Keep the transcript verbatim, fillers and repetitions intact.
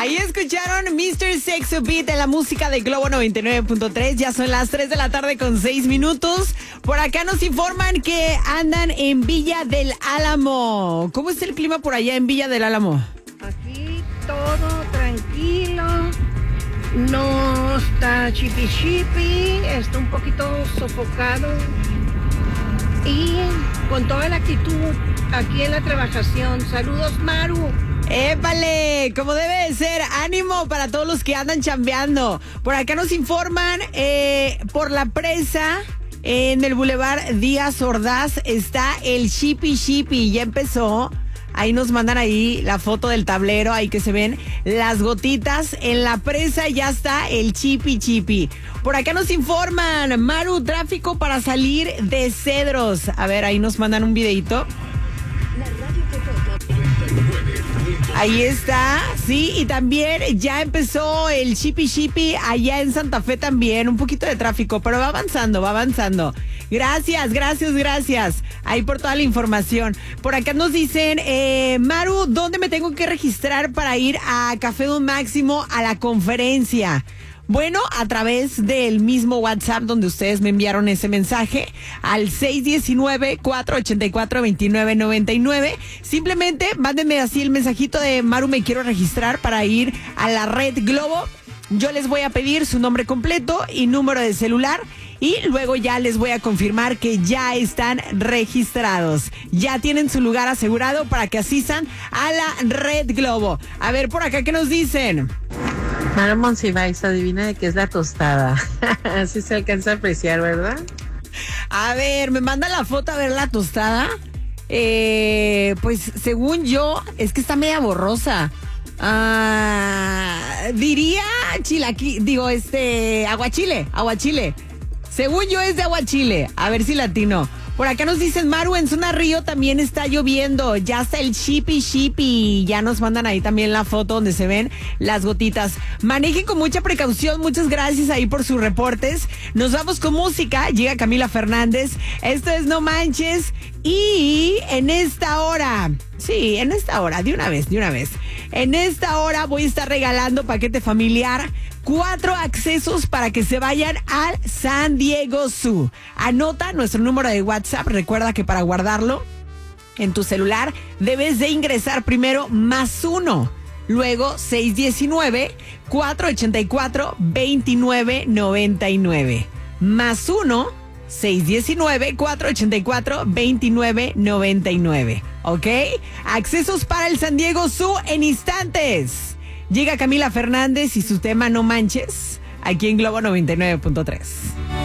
Ahí escucharon mister Sexo Beat en la música de Globo noventa y nueve punto tres. Ya son las tres de la tarde con seis minutos. Por acá nos informan que andan en Villa del Álamo. ¿Cómo es el clima por allá en Villa del Álamo? Aquí todo tranquilo. No está chipi chipi. Está un poquito sofocado. Y con toda la actitud aquí en la trabajación. Saludos, Maru. ¡Épale! Como debe de ser, ánimo para todos los que andan chambeando. Por acá nos informan, eh, por la presa, en el Boulevard Díaz Ordaz, está el Shippy Shippy. Ya empezó. Ahí nos mandan ahí la foto del tablero, ahí que se ven las gotitas. En la presa ya está el Chipi Chipi. Por acá nos informan, Maru, tráfico para salir de Cedros. A ver, ahí nos mandan un videito. Ahí está, sí, y también ya empezó el Chipi Chipi allá en Santa Fe también, un poquito de tráfico, pero va avanzando, va avanzando. Gracias, gracias, gracias, ahí por toda la información. Por acá nos dicen, eh, Maru, ¿dónde me tengo que registrar para ir a Café Don Máximo a la conferencia? Bueno, a través del mismo WhatsApp donde ustedes me enviaron ese mensaje al seis uno nueve, cuatro ocho cuatro, dos nueve nueve nueve. Simplemente mándenme así el mensajito de Maru, me quiero registrar para ir a la Red Globo. Yo les voy a pedir su nombre completo y número de celular y luego ya les voy a confirmar que ya están registrados. Ya tienen su lugar asegurado para que asistan a la Red Globo. A ver, por acá, ¿qué nos dicen? Mara Monsiváis, adivina de qué es la tostada. Así se alcanza a apreciar, ¿verdad? A ver, me manda la foto a ver la tostada. Eh, pues según yo, es que está media borrosa. Ah, diría chilaqui, digo, este, aguachile, aguachile. Según yo es de aguachile. A ver si latino. Por acá nos dicen, Maru, en Zona Río también está lloviendo. Ya está el Shippy Shippy. Ya nos mandan ahí también la foto donde se ven las gotitas. Manejen con mucha precaución. Muchas gracias ahí por sus reportes. Nos vamos con música. Llega Camila Fernández. Esto es No Manches. Y en esta hora, sí, en esta hora, de una vez, de una vez. En esta hora voy a estar regalando paquete familiar. Cuatro accesos para que se vayan al San Diego Zoo. Anota nuestro número de WhatsApp. Recuerda que para guardarlo en tu celular debes de ingresar primero más uno. Luego seis uno nueve, cuatro ocho cuatro, dos nueve nueve nueve. Más uno, seis uno nueve, cuatro ocho cuatro, dos nueve nueve nueve. ¿Ok? Accesos para el San Diego Zoo en instantes. Llega Camila Fernández y su tema No Manches, aquí en Globo noventa y nueve punto tres.